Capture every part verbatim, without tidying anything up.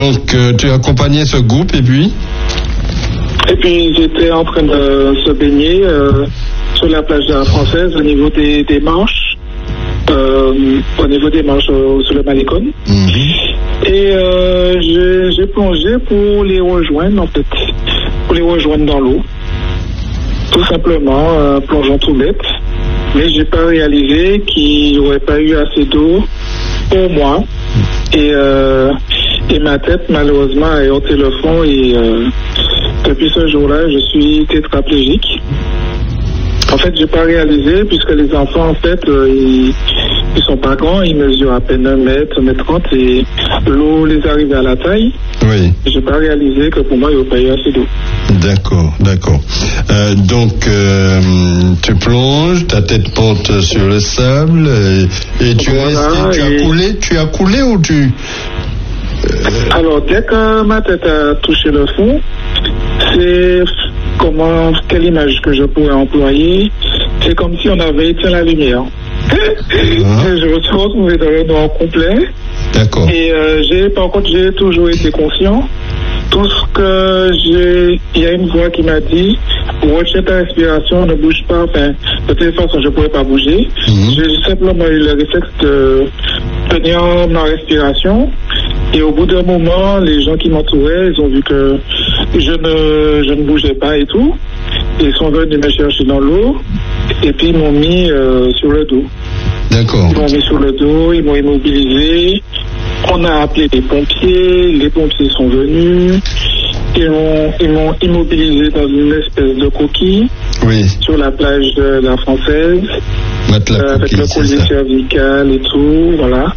Donc, euh, tu as accompagné ce groupe et puis Et puis, j'étais en train de se baigner euh, sur la plage de la Française au niveau des, des marches, euh, au niveau des marches euh, sur le Malécon. mm-hmm. Et euh, j'ai, j'ai plongé pour les rejoindre, en fait, pour les rejoindre dans l'eau. Tout simplement, euh, plongeant tout bête. Mais j'ai pas réalisé qu'il n'y aurait pas eu assez d'eau pour moi. Et, euh, et ma tête, malheureusement, a heurté le fond. Et euh, depuis ce jour-là, je suis tétraplégique. En fait, j'ai pas réalisé, puisque les enfants, en fait, euh, ils, ils sont pas grands, ils mesurent à peine un mètre, un mètre trente, et l'eau les arrive à la taille. Oui. J'ai pas réalisé que pour moi, il n'y aurait pas eu assez d'eau. D'accord, d'accord. Euh, donc, euh, tu plonges, ta tête porte sur le sable, et, et tu, voilà, restes, tu et... as coulé, tu as coulé ou tu... Euh... Alors, dès que ma tête a touché le fond, c'est comment, quelle image que je pourrais employer, c'est comme si on avait éteint la lumière. Ah. Je me suis retrouvé dans le noir complet. D'accord. Et euh, j'ai, par contre, j'ai toujours été conscient. Tout ce que j'ai, il y a une voix qui m'a dit, retiens ta respiration, ne bouge pas. Enfin, de toute façon, je ne pourrais pas bouger. Mm-hmm. J'ai simplement eu le réflexe de tenir ma respiration. Et au bout d'un moment, les gens qui m'entouraient, ils ont vu que je ne, je ne bougeais pas et tout. Ils sont venus me chercher dans l'eau. Et puis ils m'ont mis euh, sur le dos. D'accord. Ils m'ont mis sur le dos, ils m'ont immobilisé. On a appelé les pompiers, les pompiers sont venus. Ils m'ont, ils m'ont immobilisé dans une espèce de coquille. Oui. Sur la plage de la Française. Euh, avec le collier cervical et tout, voilà.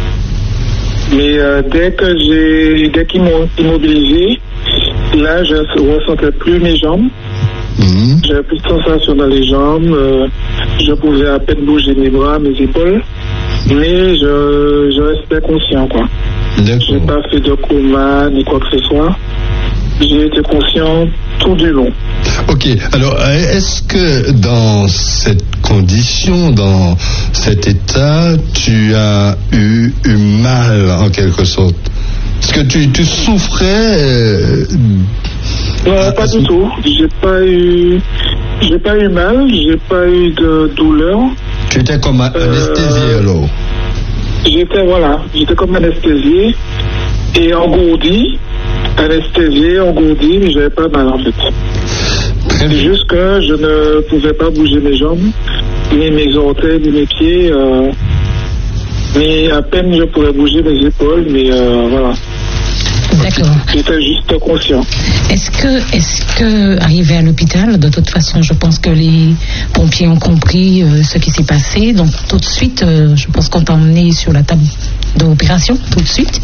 Mais euh, dès que j'ai, dès qu'ils m'ont immobilisé, là, je ne ressentais plus mes jambes. Mmh. J'avais plus de sensation dans les jambes. Euh, je pouvais à peine bouger mes bras, mes épaules. Mais je, je restais conscient, quoi. D'accord. J'ai pas fait de coma ni quoi que ce soit. J'ai été conscient tout du long. Ok. Alors, est-ce que dans cette condition, dans cet état, tu as eu, eu mal en quelque sorte? Est-ce que tu, tu souffrais euh, Non, pas du tout. J'ai pas eu, j'ai pas eu mal. J'ai pas eu de douleur. Tu étais comme anesthésié euh, alors? J'étais voilà, j'étais comme anesthésié et engourdi. Anesthésié, engourdi, mais j'avais pas mal en fait. C'est juste que je ne pouvais pas bouger mes jambes, ni mes orteils, ni mes pieds. Euh, mais à peine je pouvais bouger mes épaules, mais euh, voilà. D'accord. J'étais juste conscient. Est-ce que, est-ce que, arrivé à l'hôpital, de toute façon, je pense que les pompiers ont compris euh, ce qui s'est passé. Donc, tout de suite, euh, je pense qu'on t'a emmené sur la table d'opération, tout de suite.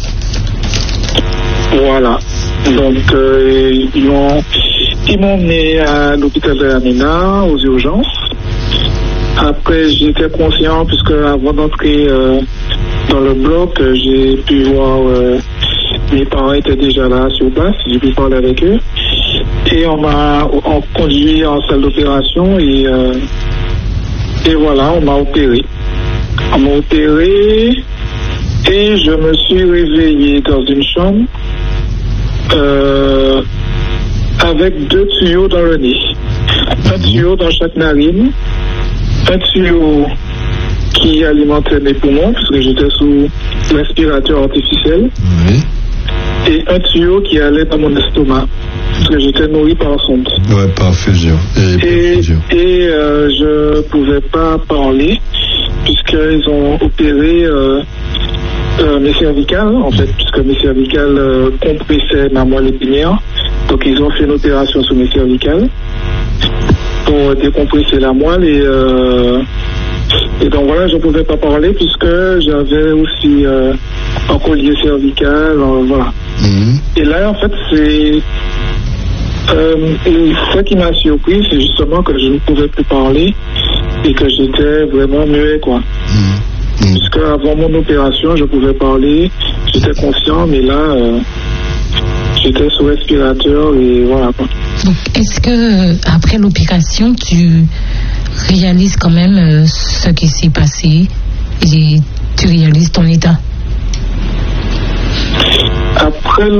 Voilà. Donc, euh, ils m'ont, ils m'ont emmené à l'hôpital de la Ménard, aux urgences. Après, j'étais conscient, puisque avant d'entrer euh, dans le bloc, j'ai pu voir... Euh, mes parents étaient déjà là sur place, j'ai pu parler avec eux. Et on m'a on conduit en salle d'opération et, euh, et voilà, on m'a opéré. On m'a opéré et je me suis réveillé dans une chambre euh, avec deux tuyaux dans le nez. Un tuyau dans chaque narine, un tuyau qui alimentait mes poumons, parce que j'étais sous respirateur artificiel. Oui. Et un tuyau qui allait dans mon estomac, parce que j'étais nourri par sonde. Ouais, par fusion. Et, et, fusion. et euh, je pouvais pas parler, puisqu'ils ont opéré euh, euh, mes cervicales, en fait, puisque mes cervicales euh, compressaient ma moelle épinière. Donc ils ont fait une opération sur mes cervicales pour décompresser la moelle et... Euh, Et donc voilà, je ne pouvais pas parler puisque j'avais aussi euh, un collier cervical, euh, voilà. Mmh. Et là, en fait, c'est... Euh, ce qui m'a surpris, c'est justement que je ne pouvais plus parler et que j'étais vraiment muet, quoi. Mmh. Mmh. Puisque avant mon opération, je pouvais parler, j'étais conscient, mais là, euh, j'étais sous respirateur et voilà, quoi. Donc, est-ce que après l'opération, tu réalises quand même euh, ce qui s'est passé et tu réalises ton état? Après